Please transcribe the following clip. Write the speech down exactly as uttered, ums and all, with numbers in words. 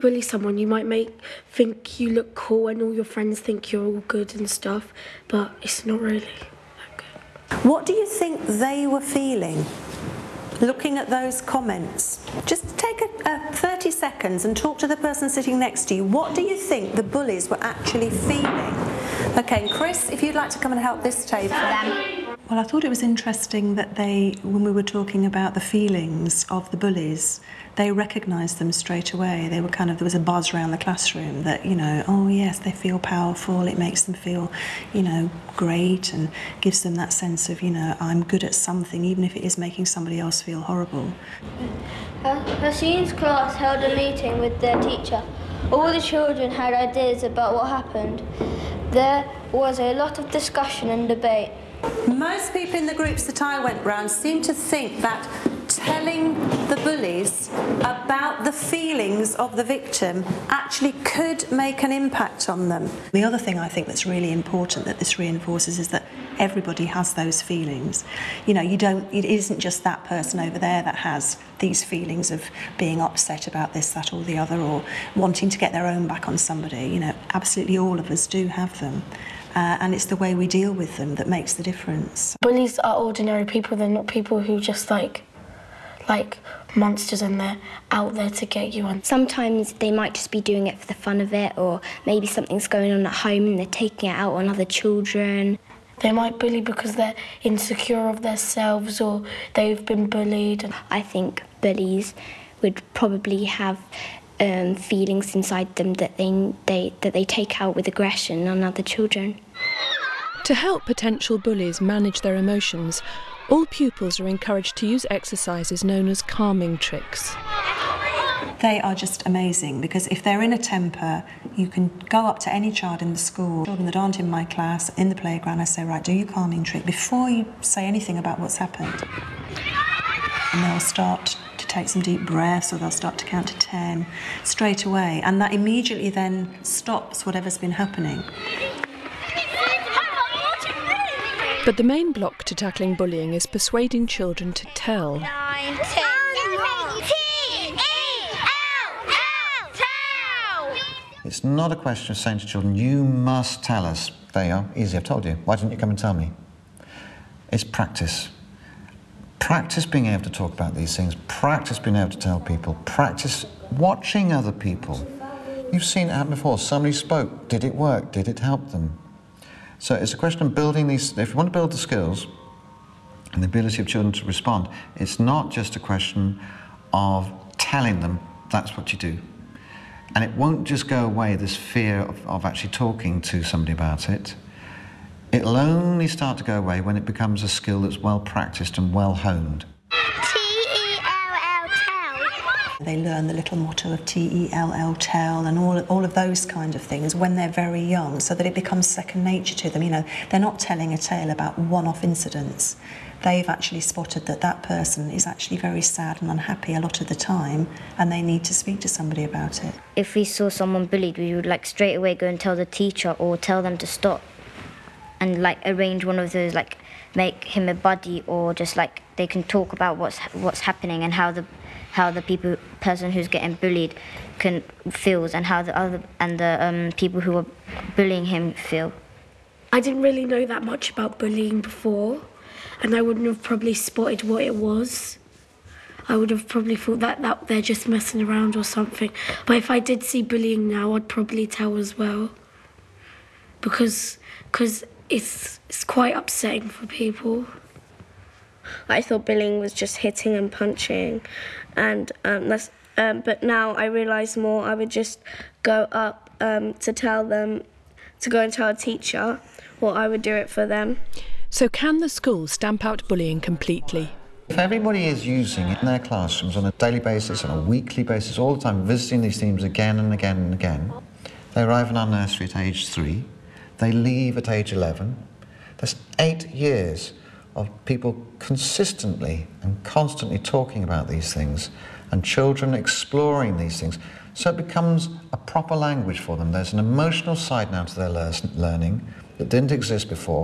Bully someone, you might make think you look cool and all your friends think you're all good and stuff, but it's not really that good. What do you think they were feeling? Looking at those comments, just take a, a thirty seconds and talk to the person sitting next to you. What do you think the bullies were actually feeling? Okay, Chris, if you'd like to come and help this table. Well, I thought it was interesting that they, when we were talking about the feelings of the bullies, they recognised them straight away. They were kind of, there was a buzz around the classroom that, you know, oh yes, they feel powerful, it makes them feel, you know, great, and gives them that sense of, you know, I'm good at something, even if it is making somebody else feel horrible. Hasin's class held a meeting with their teacher. All the children had ideas about what happened. There was a lot of discussion and debate. Most people in the groups that I went round seemed to think that telling the bullies about the feelings of the victim actually could make an impact on them. The other thing I think that's really important that this reinforces is that everybody has those feelings. You know, you don't, it isn't just that person over there that has these feelings of being upset about this, that or the other, or wanting to get their own back on somebody. You know, absolutely all of us do have them. Uh, and it's the way we deal with them that makes the difference. Bullies are ordinary people, they're not people who just like, like monsters and they're out there to get you on. Sometimes they might just be doing it for the fun of it, or maybe something's going on at home and they're taking it out on other children. They might bully because they're insecure of themselves or they've been bullied. I think bullies would probably have Um, feelings inside them that they, they, that they take out with aggression on other children. To help potential bullies manage their emotions, all pupils are encouraged to use exercises known as calming tricks. They are just amazing because if they're in a temper, you can go up to any child in the school, children that aren't in my class, in the playground, I say, right, do your calming trick before you say anything about what's happened. And they'll start to take some deep breaths, or they'll start to count to ten straight away, and that immediately then stops whatever's been happening. But the main block to tackling bullying is persuading children to tell. Nine, ten. It's not a question of saying to children, you must tell us. There you are, easy, I've told you. Why didn't you come and tell me? It's practice. Practice being able to talk about these things, practice being able to tell people, practice watching other people. You've seen it happen before. Somebody spoke. Did it work? Did it help them? So it's a question of building these. If you want to build the skills and the ability of children to respond, it's not just a question of telling them that's what you do. And it won't just go away, this fear of, of actually talking to somebody about it. It'll only start to go away when it becomes a skill that's well practiced and well honed. T E L L, tell. They learn the little motto of T E L L, tell, and all, all of those kind of things when they're very young, so that it becomes second nature to them. You know, they're not telling a tale about one-off incidents. They've actually spotted that that person is actually very sad and unhappy a lot of the time, and they need to speak to somebody about it. If we saw someone bullied, we would like straight away go and tell the teacher or tell them to stop, and like arrange one of those, like make him a buddy, or just like they can talk about what's what's happening and how the how the people person who's getting bullied can feels, and how the other and the um, people who are bullying him feel. I didn't really know that much about bullying before, and I wouldn't have probably spotted what it was. I would have probably thought that, that they're just messing around or something. But if I did see bullying now, I'd probably tell as well, because because it's it's quite upsetting for people. I thought bullying was just hitting and punching, and um, that's, um, but now I realise more. I would just go up um, to tell them, to go and tell a teacher, or I would do it for them. So can the school stamp out bullying completely? If everybody is using it in their classrooms on a daily basis, on a weekly basis, all the time, visiting these themes again and again and again, they arrive in our nursery at age three, they leave at age eleven. That's eight years of people consistently and constantly talking about these things, and children exploring these things. So it becomes a proper language for them. There's an emotional side now to their learning that didn't exist before.